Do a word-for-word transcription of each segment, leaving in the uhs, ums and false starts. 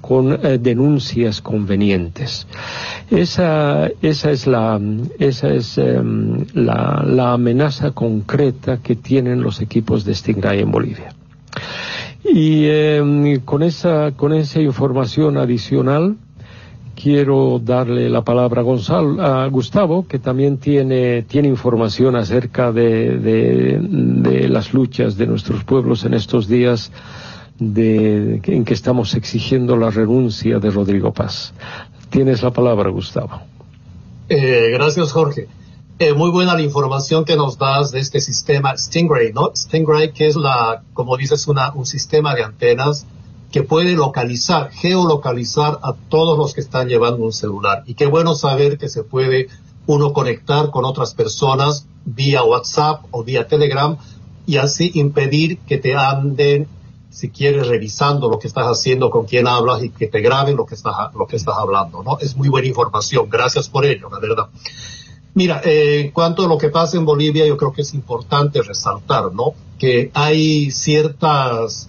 con eh, denuncias convenientes. Esa, esa es la, esa es eh, la, la amenaza concreta que tienen los equipos de Stingray en Bolivia. Y eh, con esa, con esa información adicional, quiero darle la palabra a, Gonzalo, a Gustavo, que también tiene, tiene información acerca de, de, de las luchas de nuestros pueblos en estos días de, en que estamos exigiendo la renuncia de Rodrigo Paz. Tienes la palabra, Gustavo. Eh, gracias, Jorge. Eh, muy buena la información que nos das de este sistema Stingray, ¿no? Stingray, que es la, como dices, una, un sistema de antenas que puede localizar, geolocalizar a todos los que están llevando un celular. Y qué bueno saber que se puede uno conectar con otras personas vía WhatsApp o vía Telegram y así impedir que te anden, si quieres, revisando lo que estás haciendo, con quién hablas y que te graben lo que estás, lo que estás hablando, ¿no? Es muy buena información. Gracias por ello, la verdad. Mira, eh, en cuanto a lo que pasa en Bolivia, yo creo que es importante resaltar, ¿no? Que hay ciertas,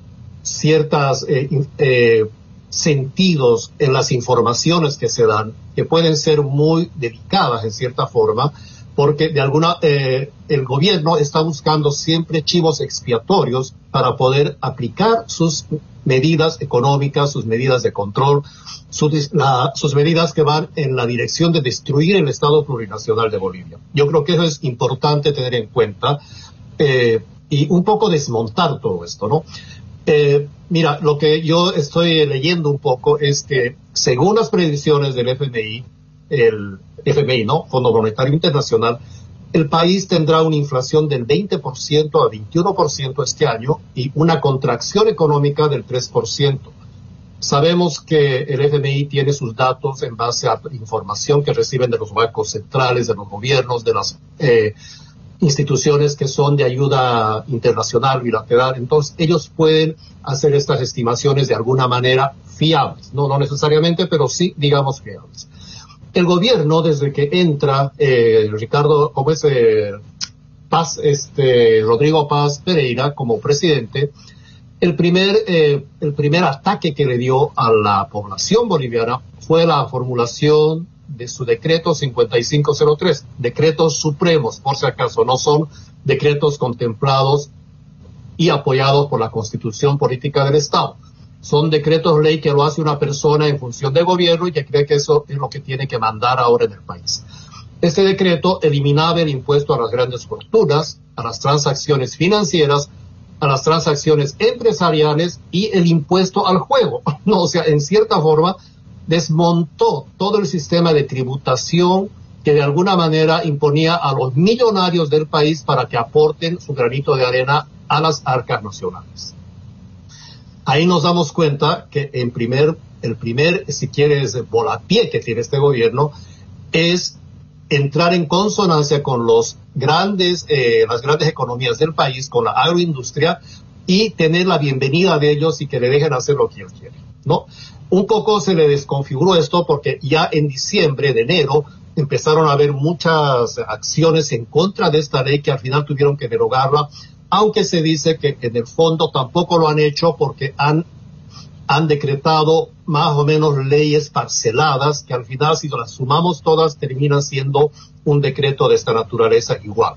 ciertas eh, eh, sentidos en las informaciones que se dan que pueden ser muy delicadas en cierta forma, porque de alguna eh, el gobierno está buscando siempre chivos expiatorios para poder aplicar sus medidas económicas, sus medidas de control, sus, la, sus medidas que van en la dirección de destruir el Estado plurinacional de Bolivia. Yo creo que eso es importante tener en cuenta eh, y un poco desmontar todo esto, ¿no? Eh, mira, lo que yo estoy leyendo un poco es que según las predicciones del F M I, el F M I, ¿no? Fondo Monetario Internacional, el país tendrá una inflación del veinte por ciento a veintiuno por ciento este año y una contracción económica del tres por ciento. Sabemos que el F M I tiene sus datos en base a información que reciben de los bancos centrales, de los gobiernos, de las eh, instituciones que son de ayuda internacional, bilateral. Entonces, ellos pueden hacer estas estimaciones de alguna manera fiables. No, no necesariamente, pero sí, digamos, fiables. El gobierno, desde que entra eh, Ricardo, como es eh, Paz, este, Rodrigo Paz Pereira como presidente, el primer, eh, el primer ataque que le dio a la población boliviana fue la formulación de su decreto cincuenta y cinco cero tres, decretos supremos, por si acaso, no son decretos contemplados y apoyados por la Constitución Política del Estado. Son decretos ley que lo hace una persona en función de gobierno y que cree que eso es lo que tiene que mandar ahora en el país. Este decreto eliminaba el impuesto a las grandes fortunas, a las transacciones financieras, a las transacciones empresariales y el impuesto al juego. No, o sea, en cierta forma desmontó todo el sistema de tributación que de alguna manera imponía a los millonarios del país para que aporten su granito de arena a las arcas nacionales. Ahí nos damos cuenta que en primer, el primer, si quieres, volapié que tiene este gobierno es entrar en consonancia con los grandes, eh, las grandes economías del país, con la agroindustria y tener la bienvenida de ellos y que le dejen hacer lo que ellos quieren, ¿no? Un poco se le desconfiguró esto porque ya en diciembre, de enero, empezaron a haber muchas acciones en contra de esta ley que al final tuvieron que derogarla, aunque se dice que en el fondo tampoco lo han hecho porque han, han decretado más o menos leyes parceladas que al final, si las sumamos todas, terminan siendo un decreto de esta naturaleza igual.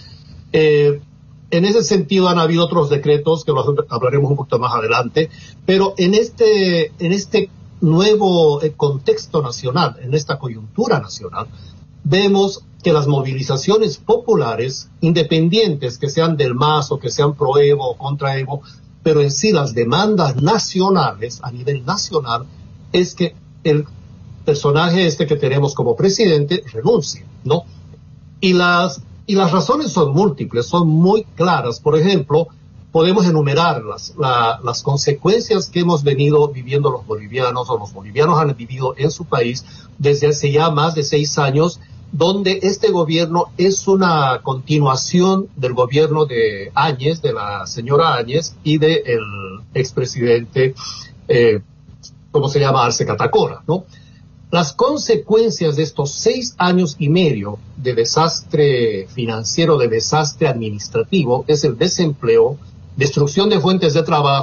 Eh, en ese sentido han habido otros decretos que los hablaremos un poquito más adelante, pero en este, en este nuevo eh, contexto nacional, en esta coyuntura nacional, vemos que las movilizaciones populares, independientes, que sean del M A S o que sean pro Evo o contra Evo, pero en sí las demandas nacionales, a nivel nacional, es que el personaje este que tenemos como presidente renuncie, ¿no? Y las, y las razones son múltiples, son muy claras. Por ejemplo, podemos enumerarlas, la, las consecuencias que hemos venido viviendo los bolivianos o los bolivianos han vivido en su país desde hace ya más de seis años, donde este gobierno es una continuación del gobierno de Áñez, de la señora Áñez y del expresidente, eh, ¿cómo se llama?, Arce Catacora, ¿no? Las consecuencias de estos seis años y medio de desastre financiero, de desastre administrativo, es el desempleo, destrucción de fuentes de trabajo,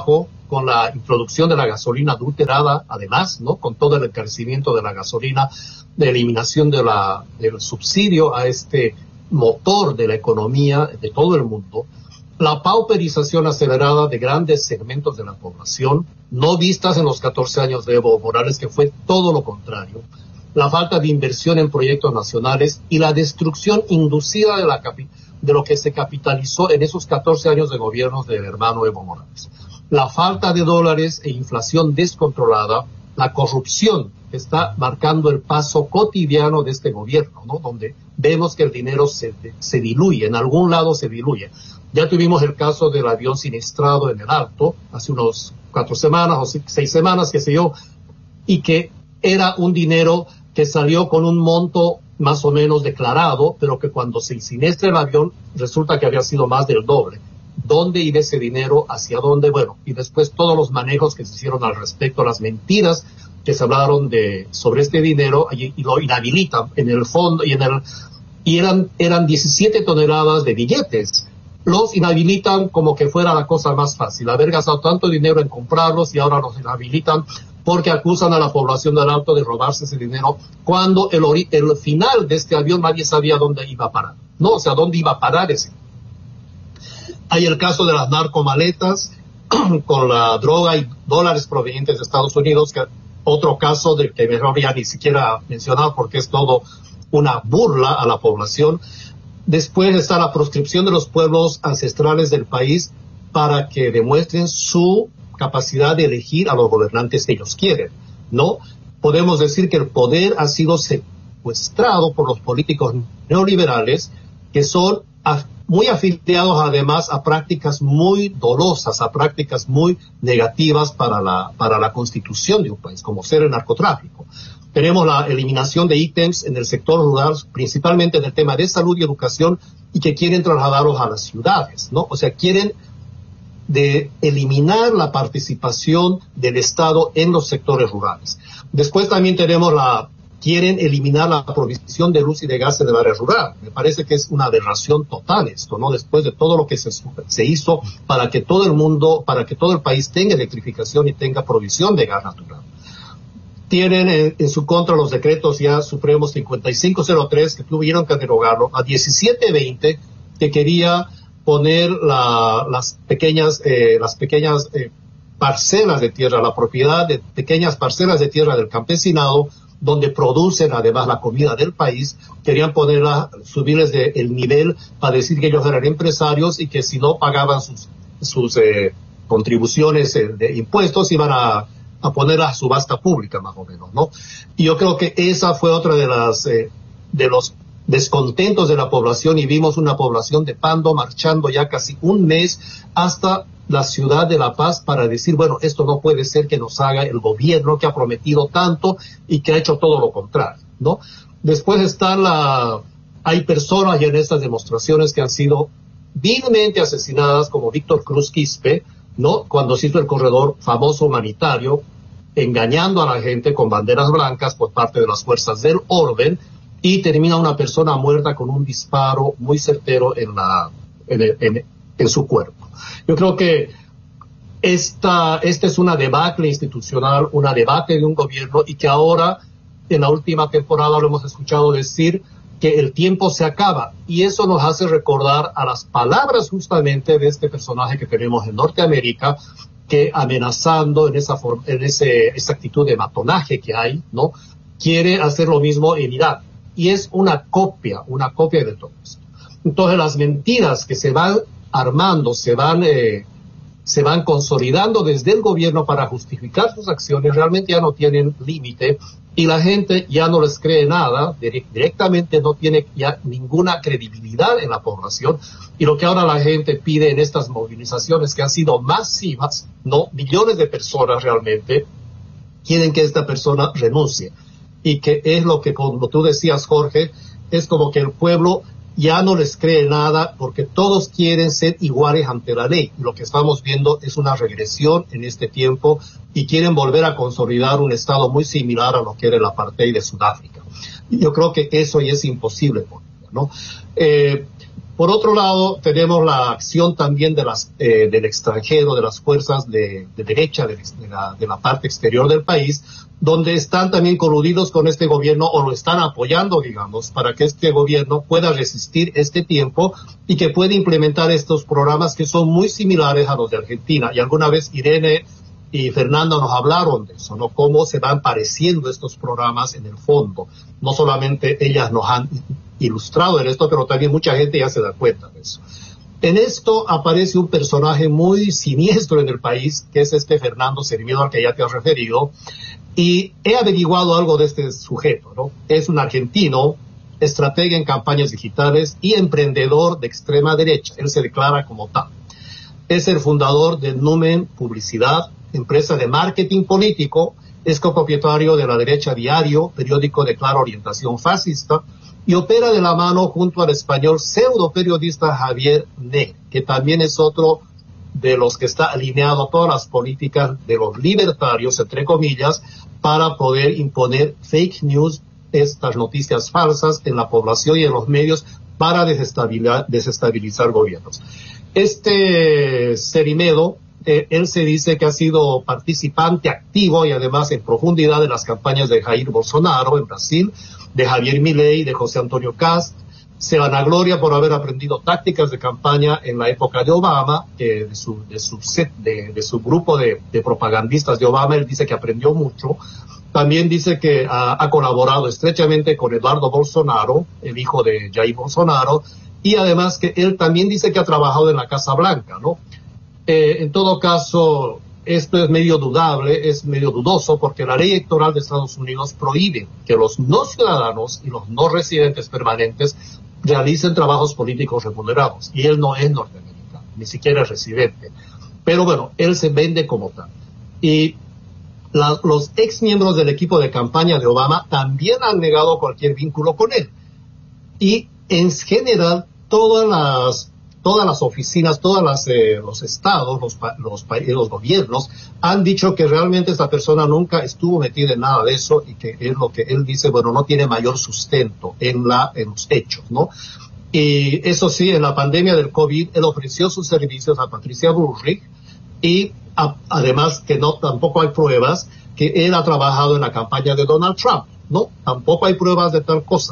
con la introducción de la gasolina adulterada, además, ¿no? Con todo el encarecimiento de la gasolina, de eliminación de la, del subsidio a este motor de la economía de todo el mundo, la pauperización acelerada de grandes segmentos de la población, no vistas en los catorce años de Evo Morales, que fue todo lo contrario, la falta de inversión en proyectos nacionales y la destrucción inducida de, la capi- de lo que se capitalizó en esos catorce años de gobierno del hermano Evo Morales. La falta de dólares e inflación descontrolada, la corrupción que está marcando el paso cotidiano de este gobierno, ¿no? Donde vemos que el dinero se, se diluye, en algún lado se diluye. Ya tuvimos el caso del avión siniestrado en el Alto, hace unos cuatro semanas o seis semanas, qué sé yo, y que era un dinero que salió con un monto más o menos declarado, pero que cuando se siniestra el avión resulta que había sido más del doble. ¿Dónde iba ese dinero? ¿Hacia dónde? Bueno, y después todos los manejos que se hicieron al respecto, las mentiras que se hablaron de sobre este dinero y, y lo inhabilitan en el fondo y en el y eran eran diecisiete toneladas de billetes. Los inhabilitan como que fuera la cosa más fácil, haber gastado tanto dinero en comprarlos y ahora los inhabilitan porque acusan a la población del Alto de robarse ese dinero cuando el, ori- el final de este avión nadie sabía dónde iba a parar, ¿no? O sea, dónde iba a parar ese. Hay el caso de las narcomaletas con la droga y dólares provenientes de Estados Unidos, que otro caso del que mejor ya ni siquiera mencionar porque es todo una burla a la población. Después está la proscripción de los pueblos ancestrales del país para que demuestren su capacidad de elegir a los gobernantes que ellos quieren, ¿no? Podemos decir que el poder ha sido secuestrado por los políticos neoliberales que son muy afiliados además a prácticas muy dolosas, a prácticas muy negativas para la, para la constitución de un país, como ser el narcotráfico. Tenemos la eliminación de ítems en el sector rural, principalmente en el tema de salud y educación, y que quieren trasladarlos a las ciudades, ¿no? O sea, quieren de eliminar la participación del Estado en los sectores rurales. Después también tenemos la, quieren eliminar la provisión de luz y de gas en el área rural. Me parece que es una aberración total esto, ¿no? Después de todo lo que se, se hizo para que todo el mundo, para que todo el país tenga electrificación y tenga provisión de gas natural. Tienen en, en su contra los decretos ya supremos cincuenta y cinco cero tres que tuvieron que derogarlo, a diecisiete veinte que quería poner la, las pequeñas, eh, las pequeñas eh, parcelas de tierra, la propiedad de pequeñas parcelas de tierra del campesinado, donde producen además la comida del país, querían ponerla, subirles de, el nivel para decir que ellos eran empresarios y que si no pagaban sus, sus eh, contribuciones eh, de impuestos iban a, a poner a subasta pública más o menos, ¿no? Y yo creo que esa fue otra de las, eh, de los descontentos de la población y vimos una población de Pando marchando ya casi un mes hasta la ciudad de La Paz para decir, bueno, esto no puede ser que nos haga el gobierno que ha prometido tanto y que ha hecho todo lo contrario, ¿no? Después está la, hay personas ya en estas demostraciones que han sido vilmente asesinadas como Víctor Cruz Quispe, ¿no? Cuando se hizo el corredor famoso humanitario, engañando a la gente con banderas blancas por parte de las fuerzas del orden, y termina una persona muerta con un disparo muy certero en la en, en, en su cuerpo. Yo creo que esta, esta es una debacle institucional, una debacle de un gobierno y que ahora, en la última temporada lo hemos escuchado decir que el tiempo se acaba y eso nos hace recordar a las palabras justamente de este personaje que tenemos en Norteamérica que amenazando en esa, forma, en ese, esa actitud de matonaje que hay, ¿no? Quiere hacer lo mismo en Irak. Y es una copia, una copia de todo esto. Entonces las mentiras que se van armando, se van, eh, se van consolidando desde el gobierno para justificar sus acciones, realmente ya no tienen límite y la gente ya no les cree nada, directamente no tiene ya ninguna credibilidad en la población. Y lo que ahora la gente pide en estas movilizaciones que han sido masivas, no millones de personas realmente, quieren que esta persona renuncie. Y que es lo que, como tú decías, Jorge, es como que el pueblo ya no les cree nada porque todos quieren ser iguales ante la ley. Y lo que estamos viendo es una regresión en este tiempo y quieren volver a consolidar un estado muy similar a lo que era el apartheid de Sudáfrica. Y yo creo que eso ya es imposible, ¿no? Eh, Por otro lado, tenemos la acción también de las, eh, del extranjero, de las fuerzas de, de derecha de, de, la, de la parte exterior del país, donde están también coludidos con este gobierno o lo están apoyando, digamos, para que este gobierno pueda resistir este tiempo y que pueda implementar estos programas que son muy similares a los de Argentina. Y alguna vez Irene y Fernando nos hablaron de eso, ¿no? Cómo se van pareciendo estos programas en el fondo. No solamente ellas nos han ilustrado en esto, pero también mucha gente ya se da cuenta de eso. En esto aparece un personaje muy siniestro en el país, que es este Fernando Cervido, al que ya te has referido, y he averiguado algo de este sujeto, ¿no? Es un argentino, estratega en campañas digitales y emprendedor de extrema derecha. Él se declara como tal. Es el fundador de Numen Publicidad, empresa de marketing político, es copropietario de La Derecha Diario, periódico de clara orientación fascista, y opera de la mano junto al español pseudo periodista Javier Ne, que también es otro de los que está alineado a todas las políticas de los libertarios, entre comillas, para poder imponer fake news, estas noticias falsas en la población y en los medios para desestabilizar, desestabilizar gobiernos. Este Cerimedo, eh, él se dice que ha sido participante activo y además en profundidad de las campañas de Jair Bolsonaro en Brasil, de Javier Milei, de José Antonio Kast. Se vanagloria por haber aprendido tácticas de campaña en la época de Obama, eh, de, su, de, su set, de, de su grupo de, de propagandistas de Obama. Él dice que aprendió mucho. También dice que ha, ha colaborado estrechamente con Eduardo Bolsonaro, el hijo de Jair Bolsonaro, y además que él también dice que ha trabajado en la Casa Blanca, ¿no? Eh, en todo caso, esto es medio dudable, es medio dudoso, porque la ley electoral de Estados Unidos prohíbe que los no ciudadanos y los no residentes permanentes realicen trabajos políticos remunerados, y él no es norteamericano, ni siquiera es residente. Pero bueno, él se vende como tal. Y la, los ex miembros del equipo de campaña de Obama también han negado cualquier vínculo con él. Y en general, todas las todas las oficinas, todos eh, los estados, los, los, los gobiernos han dicho que realmente esta persona nunca estuvo metida en nada de eso, y que es lo que él dice, bueno, no tiene mayor sustento en, la, en los hechos, ¿no? Y eso sí, en la pandemia del COVID, él ofreció sus servicios a Patricia Bullrich, y a, además que no, tampoco hay pruebas que él ha trabajado en la campaña de Donald Trump, ¿no? Tampoco hay pruebas de tal cosa.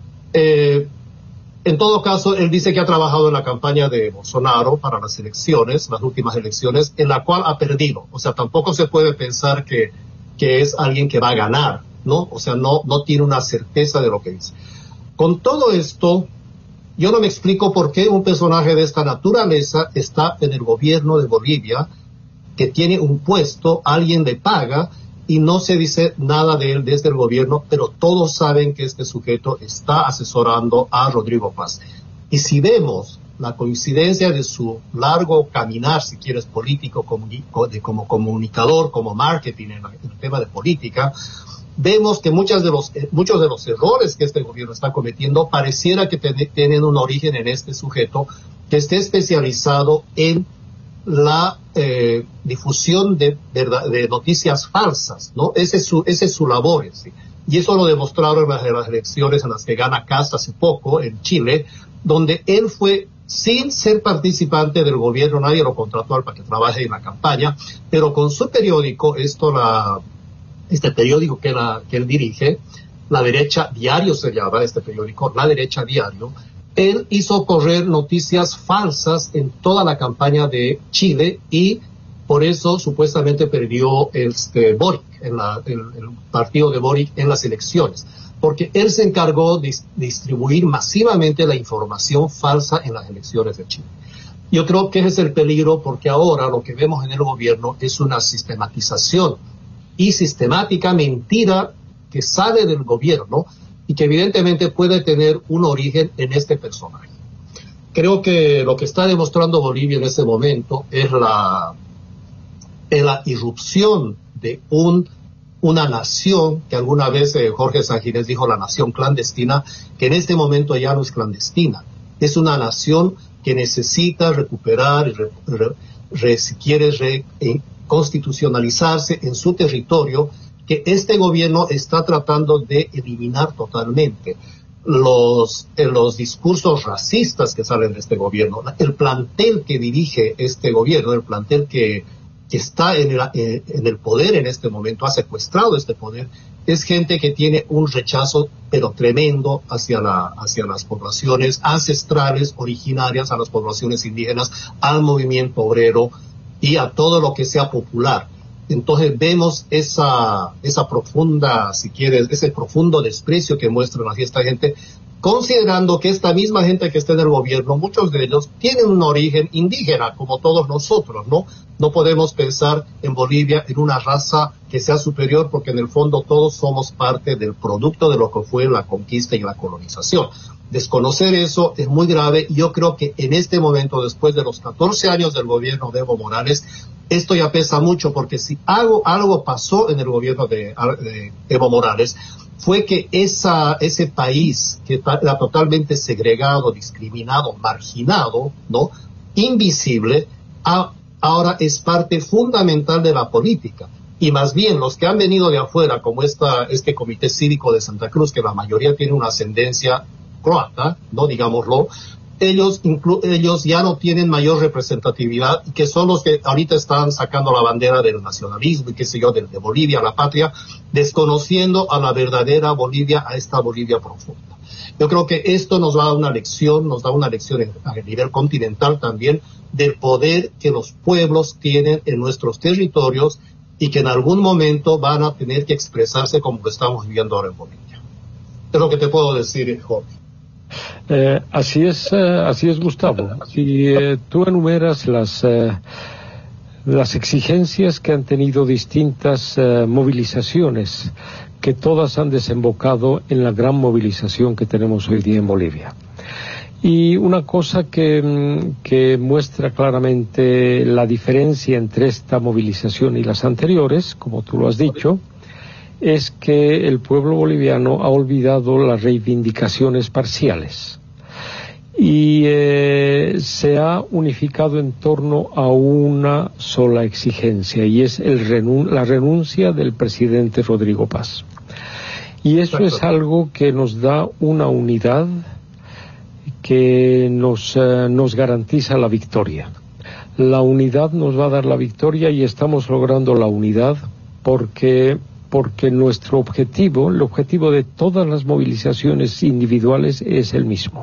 Eh, En todo caso, él dice que ha trabajado en la campaña de Bolsonaro para las elecciones, las últimas elecciones, en la cual ha perdido. O sea, tampoco se puede pensar que, que es alguien que va a ganar, ¿no? O sea, no, no tiene una certeza de lo que dice. Con todo esto, yo no me explico por qué un personaje de esta naturaleza está en el gobierno de Bolivia, que tiene un puesto, alguien le paga, y no se dice nada de él desde el gobierno, pero todos saben que este sujeto está asesorando a Rodrigo Paz. Y si vemos la coincidencia de su largo caminar, si quieres, político, como, como comunicador, como marketing en, la, en el tema de política, vemos que muchas de los, muchos de los errores que este gobierno está cometiendo pareciera que ten, tienen un origen en este sujeto que esté especializado en la eh, difusión de, de, de noticias falsas, ¿no? Ese es su, ese es su labor, ¿sí? Y eso lo demostraron las, las elecciones en las que gana Kast hace poco en Chile, donde él fue sin ser participante del gobierno, nadie lo contrató para que trabaje en la campaña, pero con su periódico, esto la, este periódico que, la, que él dirige, La Derecha Diario se llama este periódico, La Derecha Diario, él hizo correr noticias falsas en toda la campaña de Chile, y por eso supuestamente perdió este Boric, en la, el, el partido de Boric en las elecciones, porque él se encargó de distribuir masivamente la información falsa en las elecciones de Chile. Yo creo que ese es el peligro, porque ahora lo que vemos en el gobierno es una sistematización y sistemática mentira que sale del gobierno, y que evidentemente puede tener un origen en este personaje. Creo que lo que está demostrando Bolivia en este momento es la, es la irrupción de un, una nación que alguna vez eh, Jorge Sanginés dijo la nación clandestina, que en este momento ya no es clandestina. Es una nación que necesita recuperar, y re, re, re, si quiere, re, eh, constitucionalizarse en su territorio, que este gobierno está tratando de eliminar totalmente. los, eh, los discursos racistas que salen de este gobierno, el plantel que dirige este gobierno, el plantel que, que está en el, eh, en el poder en este momento, ha secuestrado este poder, es gente que tiene un rechazo pero tremendo hacia la, hacia las poblaciones ancestrales, originarias, a las poblaciones indígenas, al movimiento obrero y a todo lo que sea popular. Entonces vemos esa, esa profunda, si quieres, ese profundo desprecio que muestran hacia esta gente, considerando que esta misma gente que está en el gobierno, muchos de ellos tienen un origen indígena, como todos nosotros, ¿no? No podemos pensar en Bolivia en una raza que sea superior, porque en el fondo todos somos parte del producto de lo que fue la conquista y la colonización. Desconocer eso es muy grave, y yo creo que en este momento, después de los catorce años del gobierno de Evo Morales, esto ya pesa mucho, porque si algo, algo pasó en el gobierno de, de Evo Morales, fue que esa, ese país que era totalmente segregado, discriminado, marginado, ¿no? Invisible, a, ahora es parte fundamental de la política. Y más bien los que han venido de afuera, como esta, este Comité Cívico de Santa Cruz, que la mayoría tiene una ascendencia croata, no digámoslo, ellos, inclu ellos ya no tienen mayor representatividad, y que son los que ahorita están sacando la bandera del nacionalismo y qué sé yo, de, de Bolivia, la patria, desconociendo a la verdadera Bolivia, a esta Bolivia profunda. Yo creo que esto nos va a dar una lección, nos da una lección en, a nivel continental también, del poder que los pueblos tienen en nuestros territorios, y que en algún momento van a tener que expresarse como lo estamos viviendo ahora en Bolivia. Es lo que te puedo decir, Jorge. Eh, así es, eh, así es, Gustavo. Si eh, tú enumeras las eh, las exigencias que han tenido distintas eh, movilizaciones, que todas han desembocado en la gran movilización que tenemos hoy día en Bolivia. Y una cosa que, que muestra claramente la diferencia entre esta movilización y las anteriores, como tú lo has dicho, es que el pueblo boliviano ha olvidado las reivindicaciones parciales y eh, se ha unificado en torno a una sola exigencia, y es el renun la renuncia del presidente Rodrigo Paz. Y eso es algo que nos da una unidad que nos, eh, nos garantiza la victoria. La unidad nos va a dar la victoria, y estamos logrando la unidad porque porque nuestro objetivo, el objetivo de todas las movilizaciones individuales, es el mismo.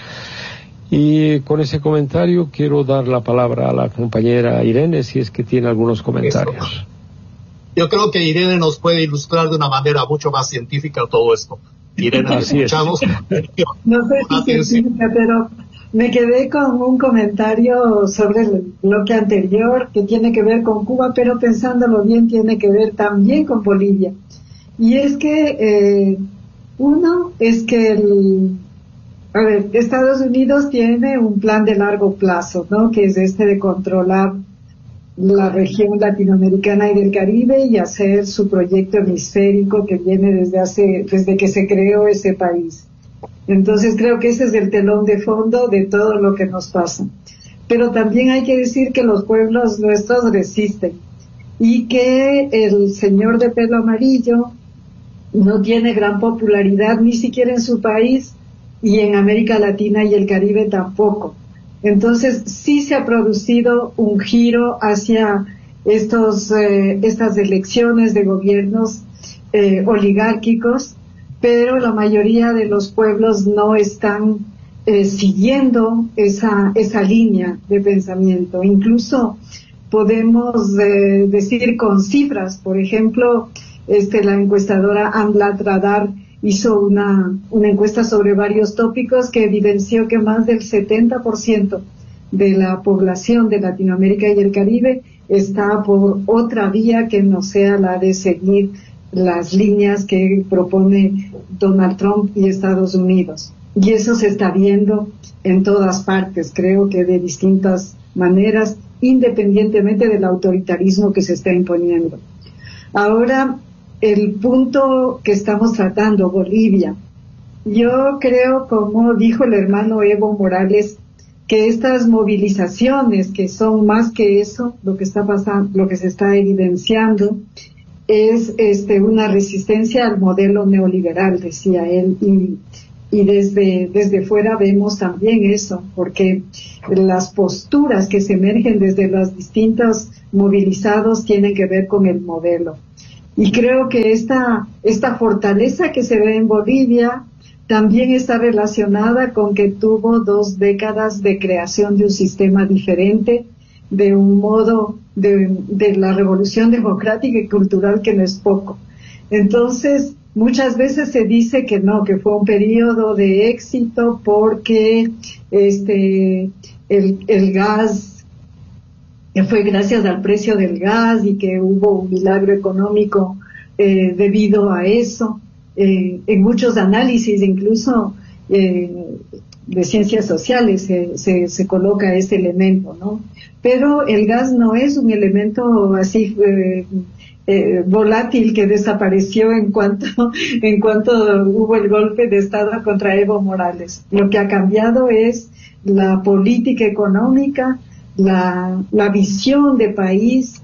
Y con ese comentario quiero dar la palabra a la compañera Irene, si es que tiene algunos comentarios. Yo creo que Irene nos puede ilustrar de una manera mucho más científica todo esto. Irene, así escuchamos. No sé si científica, pero me quedé con un comentario sobre el bloque anterior que tiene que ver con Cuba, pero pensándolo bien tiene que ver también con Bolivia. Y es que, eh, uno, es que el, a ver, Estados Unidos tiene un plan de largo plazo, ¿no? Que es este de controlar la región latinoamericana y del Caribe y hacer su proyecto hemisférico que viene desde hace, desde que se creó ese país. Entonces creo que ese es el telón de fondo de todo lo que nos pasa. Pero también hay que decir que los pueblos nuestros resisten, y que el señor de pelo amarillo no tiene gran popularidad ni siquiera en su país, y en América Latina y el Caribe tampoco. Entonces sí se ha producido un giro hacia estos eh, estas elecciones de gobiernos eh, oligárquicos, pero la mayoría de los pueblos no están eh, siguiendo esa esa línea de pensamiento. Incluso podemos eh, decir con cifras, por ejemplo, este la encuestadora Amblat Radar hizo una una encuesta sobre varios tópicos que evidenció que más del setenta por ciento de la población de Latinoamérica y el Caribe está por otra vía que no sea la de seguir las líneas que propone Donald Trump y Estados Unidos. Y eso se está viendo en todas partes, creo que de distintas maneras, independientemente del autoritarismo que se está imponiendo. Ahora, el punto que estamos tratando, Bolivia. Yo creo, como dijo el hermano Evo Morales, que estas movilizaciones, que son más que eso, lo que está pasando, lo que se está evidenciando, es este una resistencia al modelo neoliberal, decía él, y, y desde, desde fuera vemos también eso, porque las posturas que se emergen desde los distintos movilizados tienen que ver con el modelo. Y creo que esta, esta fortaleza que se ve en Bolivia también está relacionada con que tuvo dos décadas de creación de un sistema diferente, de un modo de, de la revolución democrática y cultural que no es poco. Entonces, muchas veces se dice que no, que fue un periodo de éxito porque este el, el gas, que fue gracias al precio del gas y que hubo un milagro económico eh, debido a eso. Eh, en muchos análisis, incluso eh, de ciencias sociales, se, se, se coloca ese elemento, ¿no? Pero el gas no es un elemento así eh, eh, volátil que desapareció en cuanto en cuanto hubo el golpe de Estado contra Evo Morales. Lo que ha cambiado es la política económica, la, la visión de país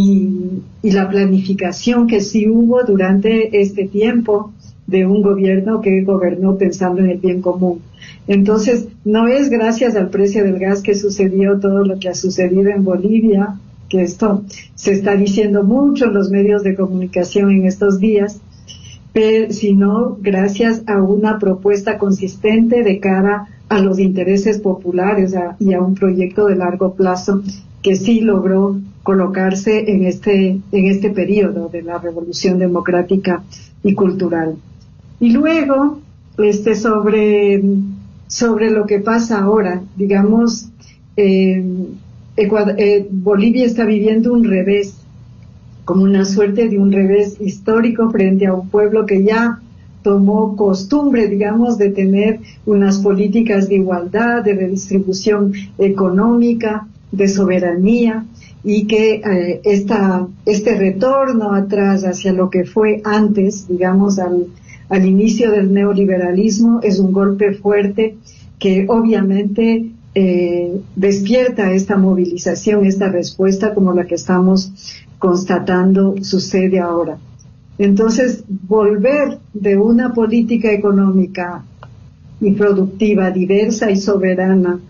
y, y la planificación que sí hubo durante este tiempo de un gobierno que gobernó pensando en el bien común. Entonces, no es gracias al precio del gas que sucedió todo lo que ha sucedido en Bolivia, que esto se está diciendo mucho en los medios de comunicación en estos días, pero, sino gracias a una propuesta consistente de cara a los intereses populares a, y a un proyecto de largo plazo que sí logró colocarse en este, en este periodo de la revolución democrática y cultural. Y luego, este, sobre, sobre lo que pasa ahora, digamos, eh, Ecuador, eh, Bolivia está viviendo un revés, como una suerte de un revés histórico frente a un pueblo que ya tomó costumbre, digamos, de tener unas políticas de igualdad, de redistribución económica, de soberanía, y que eh, esta, este retorno atrás hacia lo que fue antes, digamos, al al inicio del neoliberalismo, es un golpe fuerte que obviamente eh, despierta esta movilización, esta respuesta como la que estamos constatando sucede ahora. Entonces, volver de una política económica y productiva diversa y soberana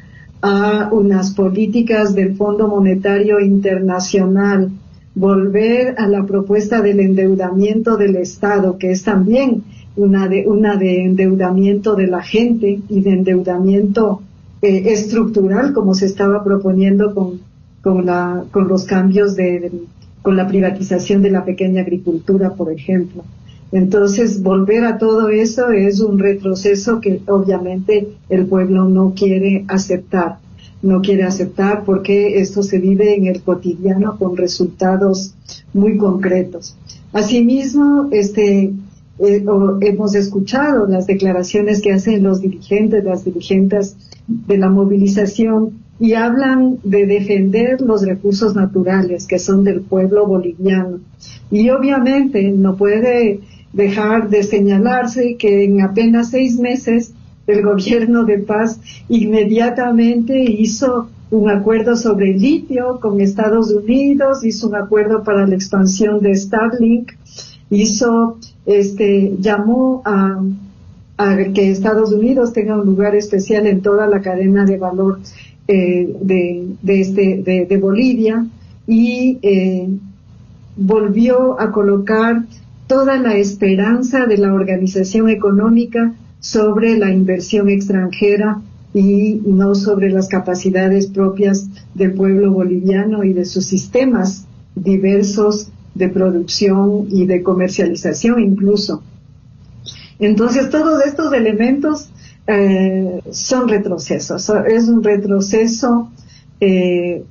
a unas políticas del Fondo Monetario Internacional, volver a la propuesta del endeudamiento del Estado, que es también una de una de endeudamiento de la gente y de endeudamiento eh, estructural, como se estaba proponiendo con con la con los cambios de, de con la privatización de la pequeña agricultura, por ejemplo. Entonces, volver a todo eso es un retroceso que obviamente el pueblo no quiere aceptar, no quiere aceptar porque esto se vive en el cotidiano con resultados muy concretos. Asimismo, este Eh, o, hemos escuchado las declaraciones que hacen los dirigentes, las dirigentes de la movilización, y hablan de defender los recursos naturales que son del pueblo boliviano. Y obviamente no puede dejar de señalarse que en apenas seis meses el gobierno de paz inmediatamente hizo un acuerdo sobre el litio con Estados Unidos, hizo un acuerdo para la expansión de Starlink, hizo este llamó a, a que Estados Unidos tenga un lugar especial en toda la cadena de valor eh, de, de este de, de Bolivia, y eh, volvió a colocar toda la esperanza de la organización económica sobre la inversión extranjera y no sobre las capacidades propias del pueblo boliviano y de sus sistemas diversos de producción y de comercialización incluso. Entonces, todos estos elementos eh, son retrocesos. Es un retroceso eh,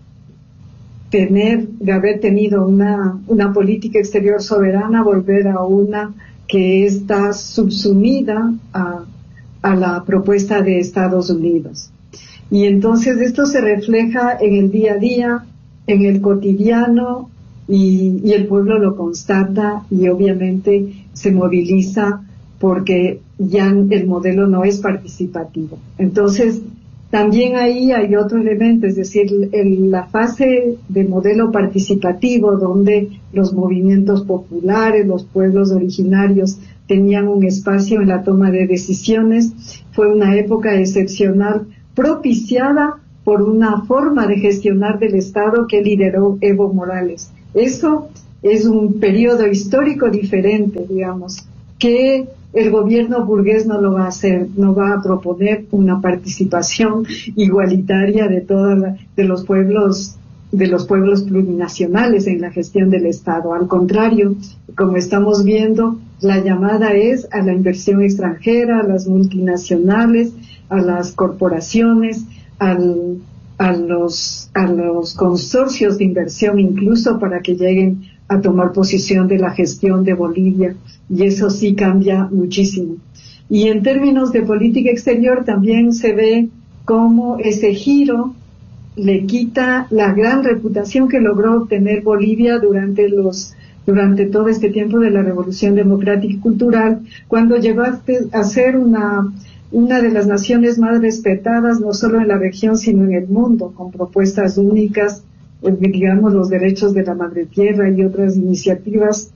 tener, de haber tenido una, una política exterior soberana, volver a una que está subsumida a, a la propuesta de Estados Unidos. Y entonces esto se refleja en el día a día, en el cotidiano, y, y el pueblo lo constata y obviamente se moviliza porque ya el modelo no es participativo. Entonces, También ahí hay otro elemento, es decir, en la fase de modelo participativo, donde los movimientos populares, los pueblos originarios tenían un espacio en la toma de decisiones, fue una época excepcional, propiciada por una forma de gestionar del Estado que lideró Evo Morales. Eso es un periodo histórico diferente, digamos, que el gobierno burgués no lo va a hacer, no va a proponer una participación igualitaria de todos de los pueblos de los pueblos plurinacionales en la gestión del Estado. Al contrario, como estamos viendo, la llamada es a la inversión extranjera, a las multinacionales, a las corporaciones, al, a los a los consorcios de inversión, incluso para que lleguen a tomar posición de la gestión de Bolivia, y eso sí cambia muchísimo. Y en términos de política exterior también se ve cómo ese giro le quita la gran reputación que logró obtener Bolivia durante los durante todo este tiempo de la Revolución Democrática y Cultural, cuando llegó a ser una una de las naciones más respetadas, no solo en la región, sino en el mundo, con propuestas únicas, digamos, los derechos de la madre tierra y otras iniciativas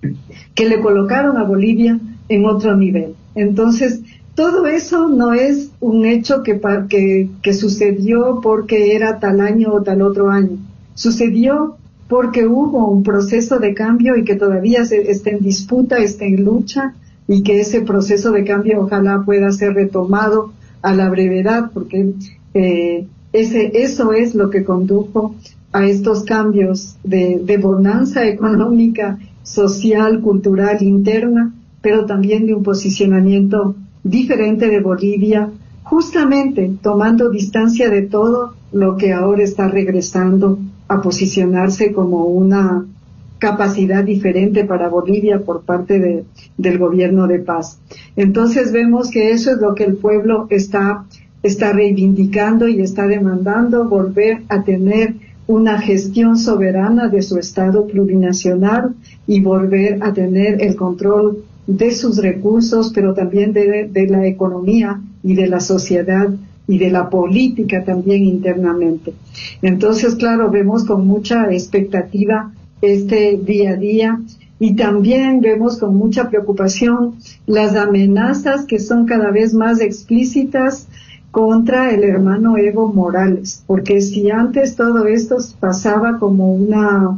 que le colocaron a Bolivia en otro nivel. Entonces, todo eso no es un hecho que, que, que sucedió porque era tal año o tal otro año. Sucedió porque hubo un proceso de cambio y que todavía se, está en disputa, está en lucha, y que ese proceso de cambio ojalá pueda ser retomado a la brevedad, porque eh, ese, eso es lo que condujo a estos cambios de, de bonanza económica, social, cultural, interna, pero también de un posicionamiento diferente de Bolivia, justamente tomando distancia de todo lo que ahora está regresando a posicionarse como una capacidad diferente para Bolivia por parte de, del gobierno de paz. Entonces vemos que eso es lo que el pueblo está, está reivindicando y está demandando, volver a tener una gestión soberana de su Estado plurinacional y volver a tener el control de sus recursos, pero también de, de la economía y de la sociedad y de la política también internamente. Entonces, claro, vemos con mucha expectativa este día a día, y también vemos con mucha preocupación las amenazas que son cada vez más explícitas contra el hermano Evo Morales, porque si antes todo esto pasaba como una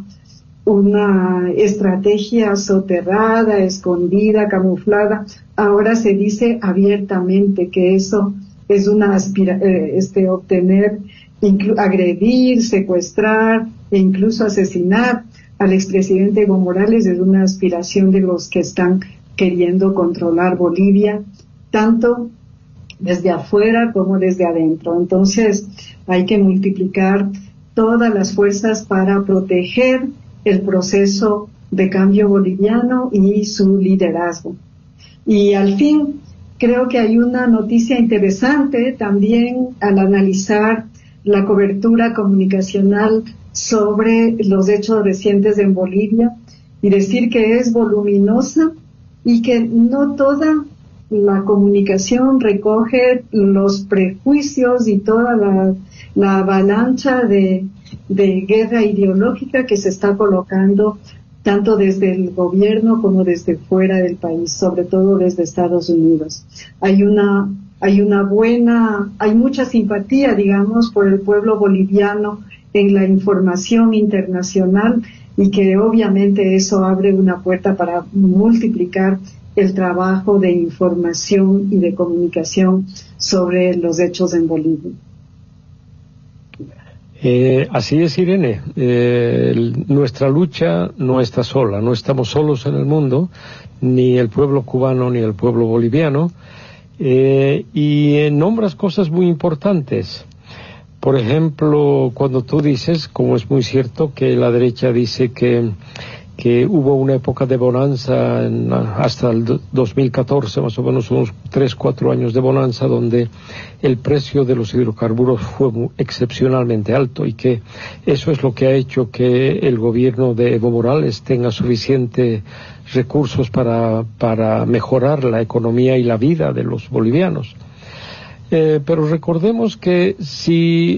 una estrategia soterrada, escondida, camuflada, ahora se dice abiertamente que eso es una aspira eh, este obtener, agredir, secuestrar e incluso asesinar al expresidente Evo Morales es una aspiración de los que están queriendo controlar Bolivia, tanto desde afuera como desde adentro. Entonces hay que multiplicar todas las fuerzas para proteger el proceso de cambio boliviano y su liderazgo. Y al fin, creo que hay una noticia interesante también al analizar la cobertura comunicacional sobre los hechos recientes en Bolivia y decir que es voluminosa y que no toda la comunicación recoge los prejuicios y toda la, la avalancha de, de guerra ideológica que se está colocando tanto desde el gobierno como desde fuera del país, sobre todo desde Estados Unidos. Hay una, hay una buena, hay mucha simpatía, digamos, por el pueblo boliviano en la información internacional, y que obviamente eso abre una puerta para multiplicar el trabajo de información y de comunicación sobre los hechos en Bolivia. Eh, así es, Irene. Eh, el, nuestra lucha no está sola, no estamos solos en el mundo, ni el pueblo cubano ni el pueblo boliviano, eh, y eh, nombras cosas muy importantes. Por ejemplo, cuando tú dices, como es muy cierto, que la derecha dice que que hubo una época de bonanza en, hasta el dos mil catorce, más o menos unos tres, cuatro años de bonanza, donde el precio de los hidrocarburos fue muy, excepcionalmente alto, y que eso es lo que ha hecho que el gobierno de Evo Morales tenga suficientes recursos para, para mejorar la economía y la vida de los bolivianos. Eh, pero recordemos que si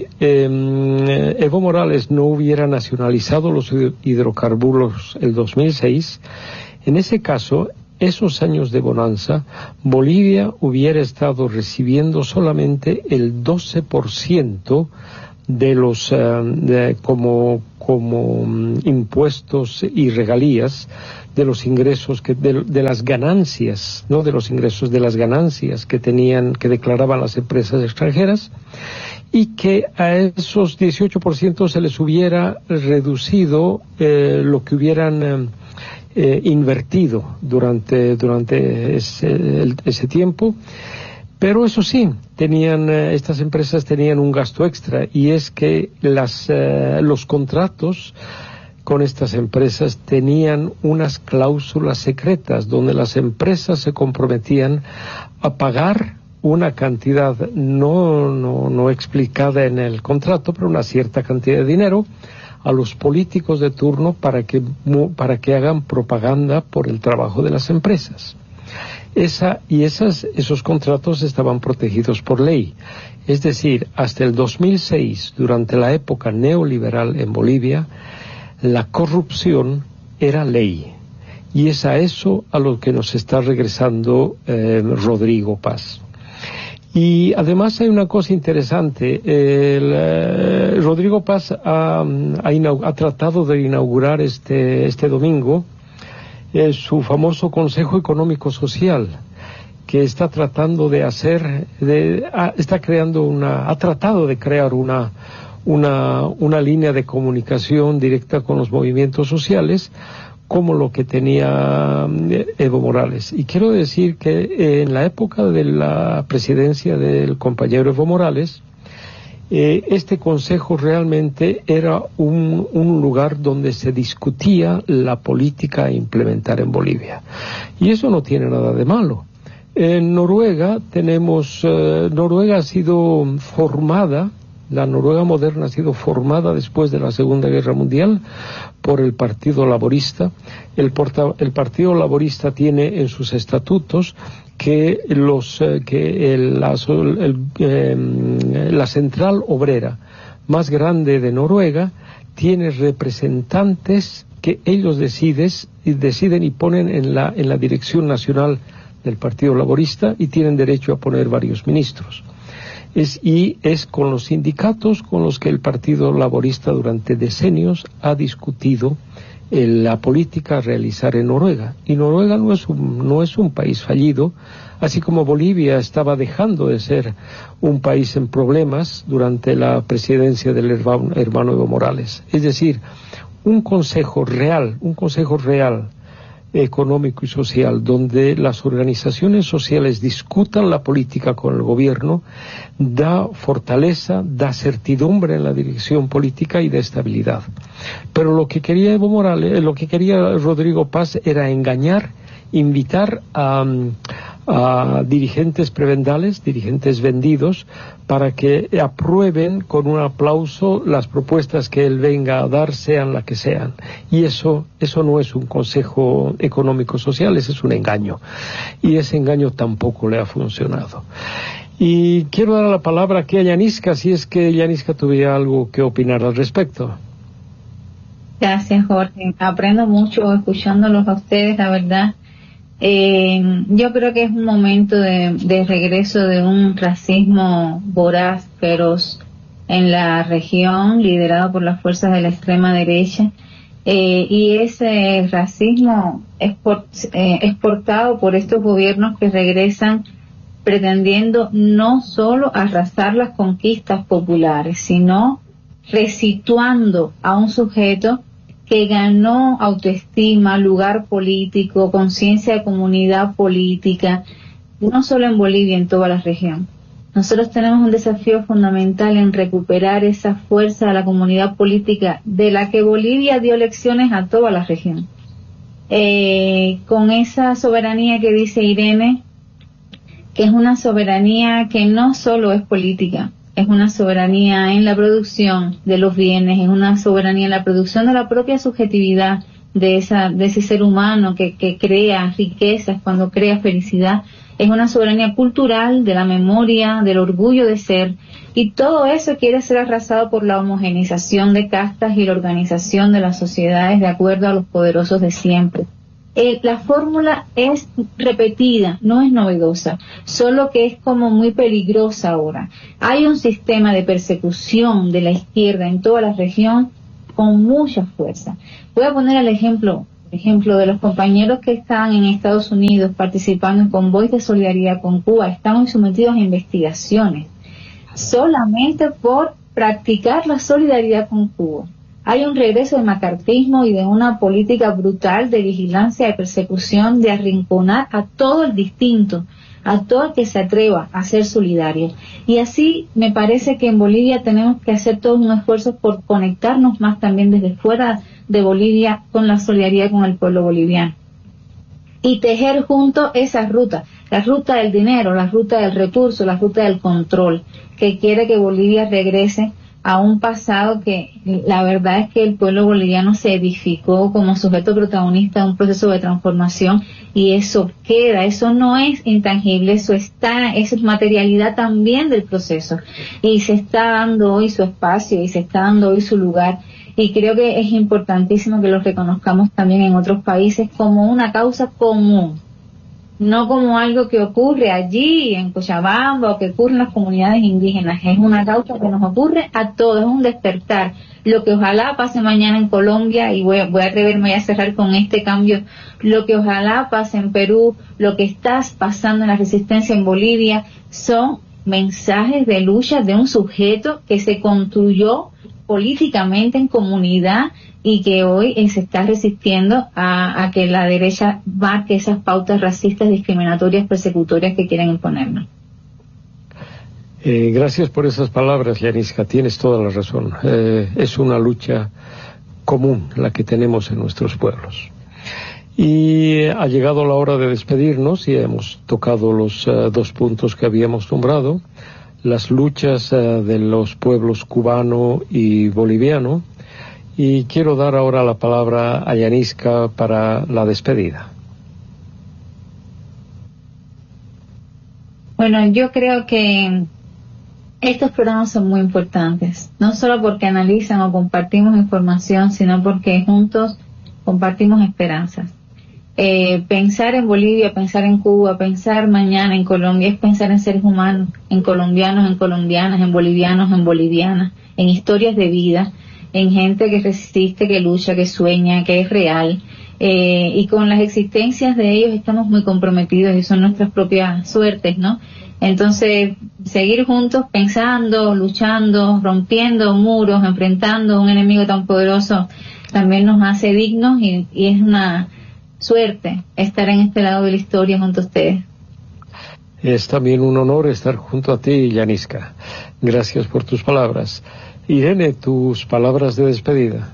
eh, Evo Morales no hubiera nacionalizado los hidrocarburos el dos mil seis, en ese caso, esos años de bonanza, Bolivia hubiera estado recibiendo solamente el doce por ciento de los uh, de, como como um, impuestos y regalías de los ingresos que de, de las ganancias, no de los ingresos, de las ganancias que tenían, que declaraban las empresas extranjeras, y que a esos dieciocho por ciento se les hubiera reducido eh, lo que hubieran eh, eh, invertido durante durante ese, el, ese tiempo. Pero eso sí, tenían eh, estas empresas tenían un gasto extra, y es que las eh, los contratos con estas empresas tenían unas cláusulas secretas donde las empresas se comprometían a pagar una cantidad no no no explicada en el contrato, pero una cierta cantidad de dinero a los políticos de turno para que para que hagan propaganda por el trabajo de las empresas. Esa, y esas, esos contratos estaban protegidos por ley. Es decir, hasta el dos mil seis, durante la época neoliberal en Bolivia, la corrupción era ley. Y es a eso a lo que nos está regresando eh, Rodrigo Paz. Y además hay una cosa interesante. El, eh, Rodrigo Paz ha, ha, ha tratado de inaugurar este, este domingo Eh, su famoso Consejo Económico Social, que está tratando de hacer, de, ah, está creando una, ha tratado de crear una, una, una línea de comunicación directa con los movimientos sociales, como lo que tenía Evo Morales. Y quiero decir que eh, en la época de la presidencia del compañero Evo Morales, Eh, este consejo realmente era un, un lugar donde se discutía la política a implementar en Bolivia. Y eso no tiene nada de malo. En Noruega tenemos, eh, Noruega ha sido formada, la Noruega moderna ha sido formada después de la Segunda Guerra Mundial por el Partido Laborista. El, porta, el Partido Laborista tiene en sus estatutos que los eh, que el, la, el, eh, la central obrera más grande de Noruega tiene representantes que ellos decides, y deciden y ponen en la en la dirección nacional del Partido Laborista, y tienen derecho a poner varios ministros. Es, y es con los sindicatos con los que el Partido Laborista durante decenios ha discutido la política a realizar en Noruega. Y Noruega no es un, no es un país fallido, así como Bolivia estaba dejando de ser un país en problemas durante la presidencia del hermano, hermano Evo Morales. Es decir, un consejo real, un consejo real económico y social, donde las organizaciones sociales discutan la política con el gobierno, da fortaleza, da certidumbre en la dirección política y da estabilidad. Pero lo que quería Evo Morales, lo que quería Rodrigo Paz era engañar, invitar a, a dirigentes prebendales, dirigentes vendidos, para que aprueben con un aplauso las propuestas que él venga a dar, sean las que sean. Y eso, eso no es un consejo económico social, ese es un engaño. Y ese engaño tampoco le ha funcionado. Y quiero dar la palabra aquí a Yanisca, si es que Yanisca tuviera algo que opinar al respecto. Gracias, Jorge. Aprendo mucho escuchándolos a ustedes, la verdad. Eh, yo creo que es un momento de, de regreso de un racismo voraz, feroz en la región, liderado por las fuerzas de la extrema derecha, eh, y ese racismo es por, eh, exportado por estos gobiernos que regresan pretendiendo no solo arrasar las conquistas populares, sino resituando a un sujeto que ganó autoestima, lugar político, conciencia de comunidad política, no solo en Bolivia, en toda la región. Nosotros tenemos un desafío fundamental en recuperar esa fuerza de la comunidad política de la que Bolivia dio lecciones a toda la región. Eh, con esa soberanía que dice Irene, que es una soberanía que no solo es política, es una soberanía en la producción de los bienes, es una soberanía en la producción de la propia subjetividad de esa de ese ser humano que, que crea riquezas, cuando crea felicidad. Es una soberanía cultural, de la memoria, del orgullo de ser, y todo eso quiere ser arrasado por la homogeneización de castas y la organización de las sociedades de acuerdo a los poderosos de siempre. Eh, la fórmula es repetida, no es novedosa, solo que es como muy peligrosa ahora. Hay un sistema de persecución de la izquierda en toda la región con mucha fuerza. Voy a poner el ejemplo Por ejemplo, de los compañeros que están en Estados Unidos participando en convoys de solidaridad con Cuba, están sometidos a investigaciones solamente por practicar la solidaridad con Cuba. Hay un regreso del macartismo y de una política brutal de vigilancia, de persecución, de arrinconar a todo el distinto, a todo el que se atreva a ser solidario. Y así me parece que en Bolivia tenemos que hacer todos un esfuerzo por conectarnos más también desde fuera de Bolivia con la solidaridad con el pueblo boliviano. Y tejer juntos esa ruta, la ruta del dinero, la ruta del recurso, la ruta del control, que quiere que Bolivia regrese a un pasado que la verdad es que el pueblo boliviano se edificó como sujeto protagonista de un proceso de transformación, y eso queda, eso no es intangible, eso está, eso es materialidad también del proceso, y se está dando hoy su espacio y se está dando hoy su lugar, y creo que es importantísimo que lo reconozcamos también en otros países como una causa común, no como algo que ocurre allí en Cochabamba o que ocurre en las comunidades indígenas. Es una causa que nos ocurre a todos, es un despertar. Lo que ojalá pase mañana en Colombia, y voy a, voy a atreverme a cerrar con este cambio, lo que ojalá pase en Perú, lo que está pasando en la resistencia en Bolivia, son mensajes de lucha de un sujeto que se construyó políticamente en comunidad y que hoy eh, se está resistiendo a, a que la derecha marque esas pautas racistas, discriminatorias, persecutorias que quieren imponernos. Eh, gracias por esas palabras, Yaniska, tienes toda la razón. Eh, es una lucha común la que tenemos en nuestros pueblos. Y ha llegado la hora de despedirnos y hemos tocado los uh, dos puntos que habíamos nombrado, las luchas uh, de los pueblos cubano y boliviano, y quiero dar ahora la palabra a Yaniska para la despedida. Bueno, yo creo que estos programas son muy importantes, no solo porque analizan o compartimos información, sino porque juntos compartimos esperanzas. Eh, pensar en Bolivia, pensar en Cuba, pensar mañana en Colombia, es pensar en seres humanos, en colombianos, en colombianas, en bolivianos, en bolivianas, en historias de vida, en gente que resiste, que lucha, que sueña, que es real, eh, y con las existencias de ellos estamos muy comprometidos y son nuestras propias suertes, ¿no? Entonces, seguir juntos pensando, luchando, rompiendo muros, enfrentando a un enemigo tan poderoso, también nos hace dignos y, y es una suerte estar en este lado de la historia junto a ustedes. Es también un honor estar junto a ti, Yaniska. Gracias por tus palabras. Irene, tus palabras de despedida.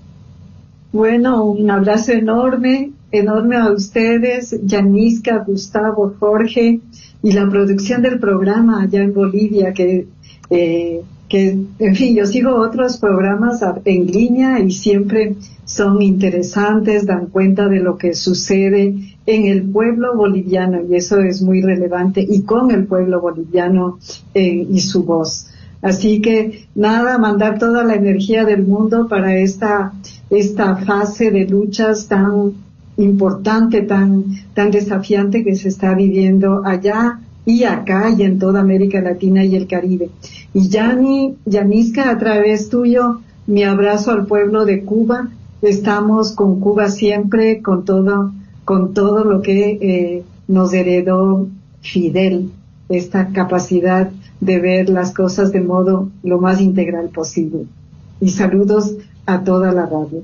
Bueno, un abrazo enorme, enorme a ustedes, Yaniska, Gustavo, Jorge, y la producción del programa allá en Bolivia, que, eh, que, en fin, yo sigo otros programas en línea y siempre son interesantes, dan cuenta de lo que sucede en el pueblo boliviano, y eso es muy relevante, y con el pueblo boliviano eh, y su voz. Así que nada, mandar toda la energía del mundo para esta esta fase de luchas tan importante, tan tan desafiante que se está viviendo allá y acá y en toda América Latina y el Caribe. Y Yani, Yaniska, a través tuyo, mi abrazo al pueblo de Cuba. Estamos con Cuba siempre, con todo, con todo lo que eh, nos heredó Fidel, esta capacidad de ver las cosas de modo lo más integral posible. Y saludos a toda la radio.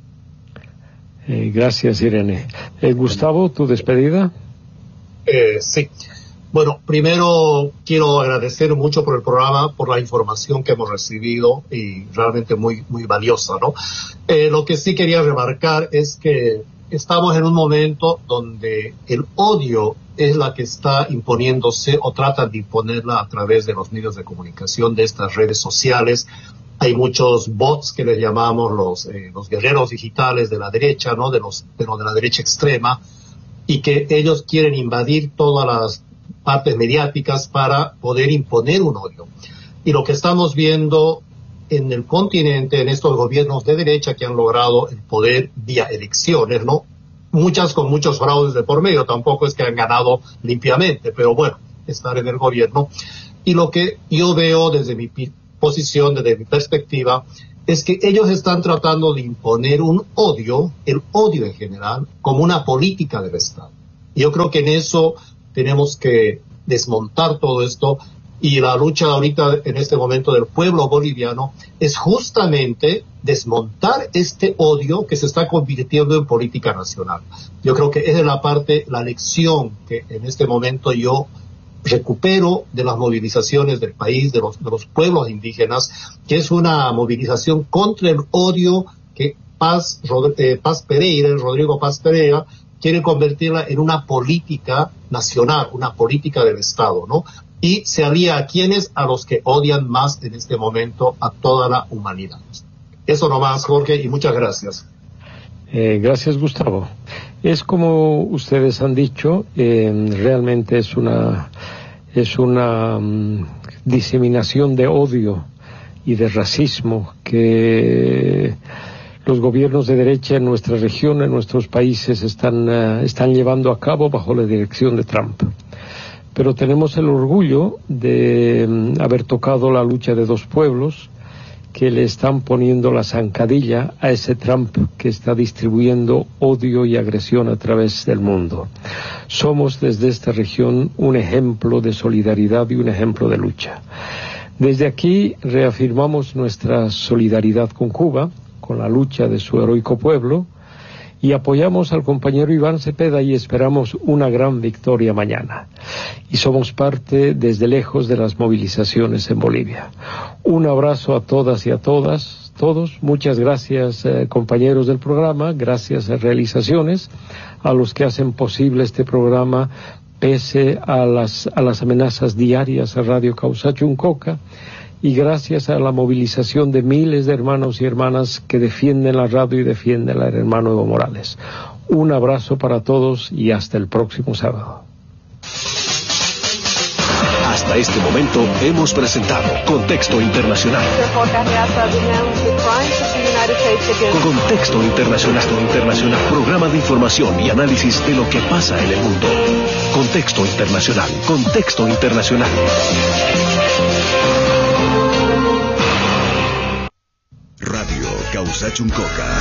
Eh, gracias, Irene. Eh, Gustavo, ¿tu despedida? Eh, sí. Bueno, primero quiero agradecer mucho por el programa, por la información que hemos recibido y realmente muy, muy valiosa, ¿no? Eh, lo que sí quería remarcar es que estamos en un momento donde el odio es la que está imponiéndose o tratan de imponerla a través de los medios de comunicación, de estas redes sociales, hay muchos bots que les llamamos los, eh, los guerreros digitales de la derecha, ¿no? De los, de los de la derecha extrema, y que ellos quieren invadir todas las partes mediáticas para poder imponer un odio. Y lo que estamos viendo en el continente, en estos gobiernos de derecha que han logrado el poder vía elecciones, ¿no? Muchas con muchos fraudes de por medio, tampoco es que han ganado limpiamente, pero bueno, estar en el gobierno. Y lo que yo veo desde mi posición, desde mi perspectiva, es que ellos están tratando de imponer un odio, el odio en general, como una política del Estado. Yo creo que en eso tenemos que desmontar todo esto, y la lucha ahorita en este momento del pueblo boliviano es justamente desmontar este odio que se está convirtiendo en política nacional. Yo creo que esa es la parte, la lección que en este momento yo recupero de las movilizaciones del país, de los, de los pueblos indígenas, que es una movilización contra el odio que Paz, Rod, eh, Paz Pereira, Rodrigo Paz Pereira, quiere convertirla en una política nacional, una política del Estado, ¿no? Y se alía a quienes, a los que odian más en este momento a toda la humanidad. Eso nomás, Jorge, y muchas gracias. Eh, gracias, Gustavo. Es como ustedes han dicho, eh, realmente es una es una um, diseminación de odio y de racismo que los gobiernos de derecha en nuestra región, en nuestros países, están uh, están llevando a cabo bajo la dirección de Trump. Pero tenemos el orgullo de um, haber tocado la lucha de dos pueblos que le están poniendo la zancadilla a ese Trump que está distribuyendo odio y agresión a través del mundo. Somos desde esta región un ejemplo de solidaridad y un ejemplo de lucha. Desde aquí reafirmamos nuestra solidaridad con Cuba, con la lucha de su heroico pueblo, y apoyamos al compañero Iván Cepeda y esperamos una gran victoria mañana. Y somos parte desde lejos de las movilizaciones en Bolivia. Un abrazo a todas y a todas, todos. Muchas gracias, eh, compañeros del programa, gracias a Realizaciones, a los que hacen posible este programa pese a las, a las amenazas diarias a Radio Causachuncoca, y gracias a la movilización de miles de hermanos y hermanas que defienden la radio y defienden al hermano Evo Morales. Un abrazo para todos y hasta el próximo sábado. Hasta este momento hemos presentado Contexto Internacional. Contexto Internacional, Internacional, programa de información y análisis de lo que pasa en el mundo. Contexto Internacional, Contexto Internacional. Radio Causachuncoca.